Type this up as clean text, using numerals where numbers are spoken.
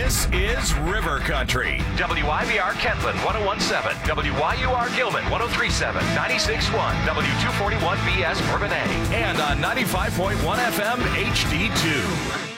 This is River Country. WIVR Kentland 1017, WYUR Gilman 1037, 96.1, W241BS Bourbonnais. And on 95.1 FM HD2.